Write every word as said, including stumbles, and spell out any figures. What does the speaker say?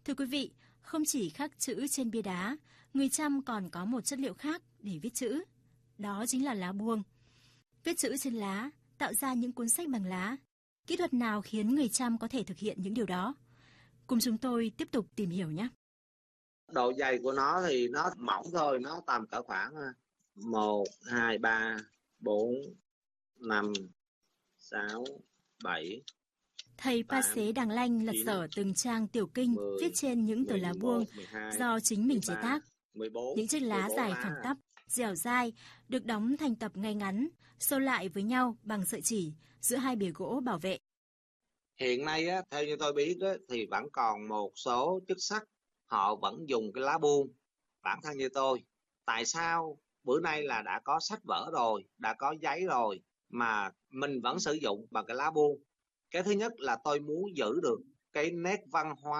Thưa quý vị, không chỉ khắc chữ trên bia đá, người Chăm còn có một chất liệu khác để viết chữ. Đó chính là lá buông. Viết chữ trên lá, tạo ra những cuốn sách bằng lá. Kỹ thuật nào khiến người Chăm có thể thực hiện những điều đó? Cùng chúng tôi tiếp tục tìm hiểu nhé. Độ dày của nó thì nó mỏng thôi, nó tầm cỡ khoảng một, hai, ba, bốn, năm, sáu, bảy. Thầy Pa Xế Đằng Lanh lật dở từng trang tiểu kinh mười, viết trên những tờ lá buông mười hai, do chính mình chế tác. mười bốn, Những chiếc lá dài thẳng tắp, dẻo dai, được đóng thành tập ngay ngắn, xô lại với nhau bằng sợi chỉ giữa hai bìa gỗ bảo vệ. Hiện nay á, theo như tôi biết á, thì vẫn còn một số chức sắc họ vẫn dùng cái lá buông. Bản thân như tôi, tại sao bữa nay là đã có sách vở rồi, đã có giấy rồi mà mình vẫn sử dụng bằng cái lá buông? Cái thứ nhất là tôi muốn giữ được cái nét văn hóa